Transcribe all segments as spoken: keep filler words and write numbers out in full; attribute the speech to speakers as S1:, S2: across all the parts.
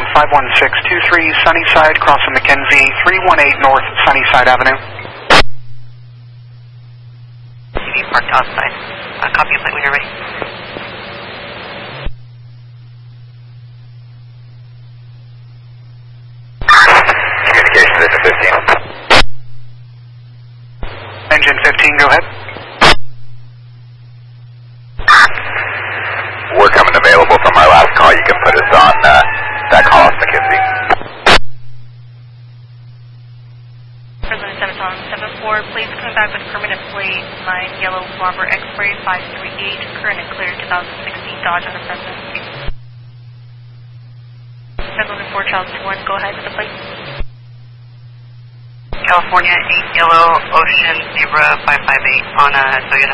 S1: five one six two three Sunnyside, crossing McKenzie, three one eight North Sunnyside Avenue.
S2: C V parked outside. Uh, copy of plate when you're ready.
S3: Communication to fifteen.
S1: Engine fifteen, go ahead.
S3: We're coming available from our last call. You can put us on uh, that call off McKenzie.
S2: President seven seven four, please come back with permanent plate nine yellow Robert X-ray five three eight, current and clear two thousand sixteen Dodge under President. seven four Charles two one, go ahead with the plate. California eight yellow Ocean Zebra five five eight on a Toyota.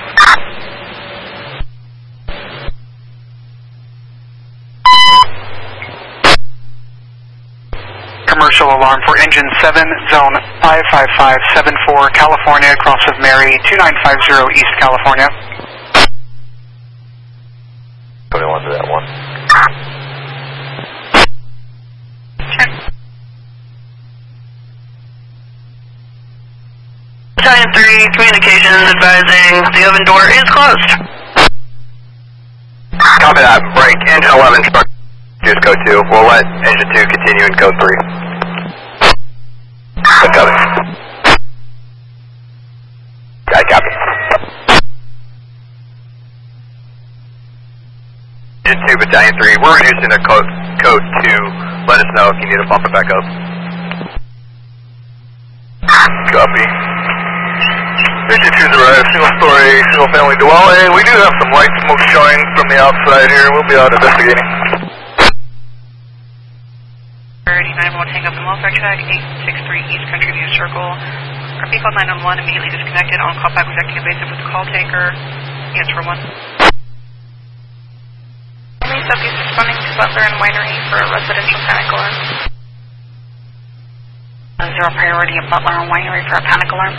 S1: Commercial alarm for engine seven, zone five five five seven four, California, cross of Mary, two nine five zero East California.
S3: twenty-one to that one.
S2: Sure. Battalion three, communications advising the oven door is closed.
S3: Copy that. Break. Engine eleven, truck. Use code two. We'll let engine two continue in code three. Good copy. I copy. Engine two, Battalion three. We're reducing the code, code two. Let us know if you need to bump it back up. Copy. Engine two's arrived. Single story, single family dwelling. We do have some light smoke showing from the outside here. We'll be out investigating.
S2: nine one hang up and welfare check, eight six three East Country View Circle. Our vehicle nine one one immediately disconnected. On call back rejecting evasive with the call taker. Answer one. Only subject responding to Butler and Winery for a residential panic alarm. Zero priority at Butler and Winery for a panic alarm.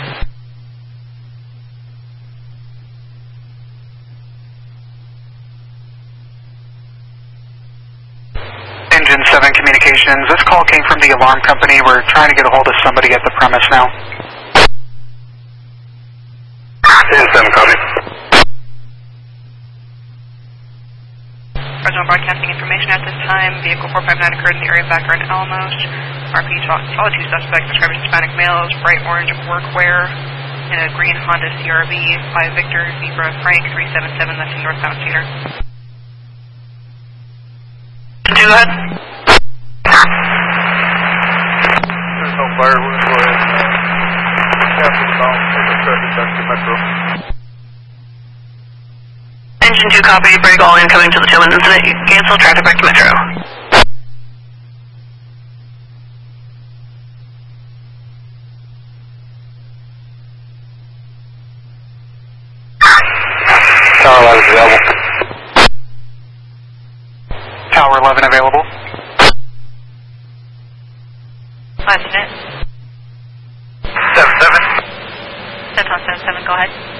S1: Engine seven communications, this call came from the alarm company. We're trying to get a hold of somebody at the premise now.
S3: Engine seven, copy.
S2: Original broadcasting information at this time. Vehicle four five nine occurred in the area of Backer and Alamos. R P follow two suspects described as Hispanic males, bright orange workwear, and a green Honda C R V, five Victor Zebra Frank three seven seven, left in northbound theater. Go ahead.
S3: There's no fire. We're going to go ahead and capture the bounce and the traffic back to Metro.
S2: Engine two copy, break all incoming to the Tillman incident. You can cancel traffic back to Metro.
S3: Tower eleven available.
S1: Tower eleven available.
S2: Last minute.
S3: seven seven.
S2: That's on seven seven, go ahead.